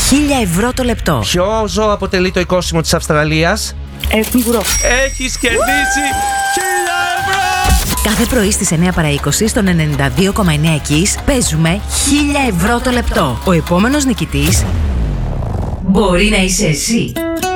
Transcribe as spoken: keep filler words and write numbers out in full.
χίλια ευρώ το λεπτό. Ποιο ζώο αποτελεί το οικόσιμο της Αυστραλίας? Ε, κεнгουρό. Έχεις κερδίσει χίλια ευρώ! Κάθε πρωί στις εννιά παρά είκοσι στον ενενήντα δύο κόμμα εννιά Κις παίζουμε χίλια ευρώ το λεπτό. Ο επόμενος νικητής μπορεί να είσαι εσύ.